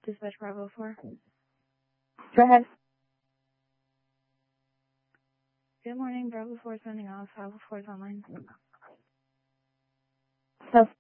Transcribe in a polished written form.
Dispatch Bravo 4. Go ahead. Good morning, Bravo 4 sending off. Bravo 4 is online. So